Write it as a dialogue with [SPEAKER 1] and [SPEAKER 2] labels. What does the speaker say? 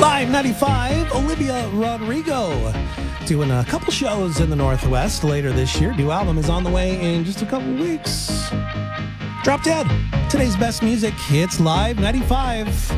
[SPEAKER 1] Live 95, Olivia Rodrigo doing a couple shows in the Northwest later this year. New album is on the way in just a couple weeks. Drop Dead, today's best music. It's Live 95.